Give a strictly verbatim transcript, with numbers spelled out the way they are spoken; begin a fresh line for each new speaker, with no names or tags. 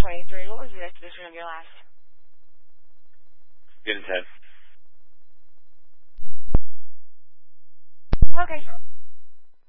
twenty-three. What was the expedition of your last?
Good and ten.
Okay.